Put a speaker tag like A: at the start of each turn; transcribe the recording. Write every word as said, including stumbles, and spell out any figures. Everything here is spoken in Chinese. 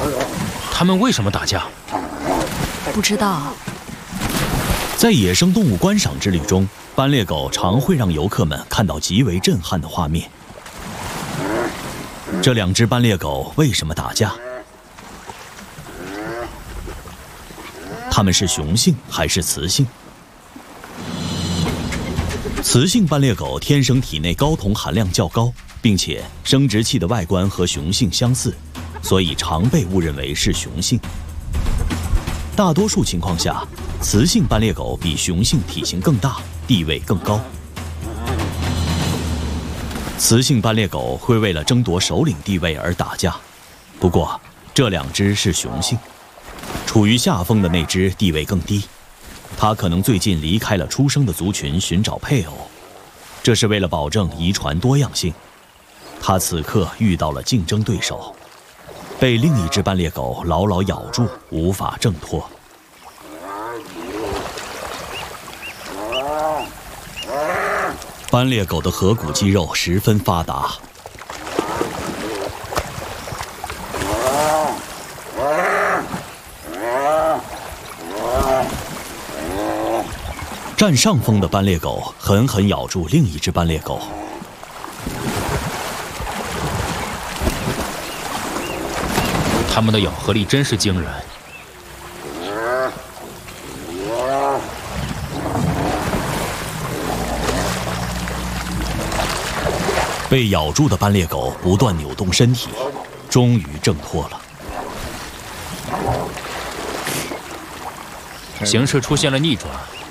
A: 他们为什么打架？
B: 不知道。
C: 在野生动物观赏之旅中，斑鬣狗常会让游客们看到极为震撼的画面。这两只斑鬣狗为什么打架？它们是雄性还是雌性？雌性斑鬣狗天生体内睾酮含量较高，并且生殖器的外观和雄性相似，所以常被误认为是雄性。大多数情况下，雌性斑鬣狗比雄性体型更大，地位更高。雌性斑鬣狗会为了争夺首领地位而打架，不过这两只是雄性。处于下风的那只地位更低，它可能最近离开了出生的族群寻找配偶，这是为了保证遗传多样性。它此刻遇到了竞争对手，被另一只斑鬣狗牢牢咬住，无法挣脱。斑鬣狗的颌骨肌肉十分发达，占上风的斑鬣狗狠狠咬住另一只斑鬣狗。
A: 它们的咬合力真是惊人。
C: 被咬住的斑鬣狗不断扭动身体，终于挣脱了。
A: 形势出现了逆转。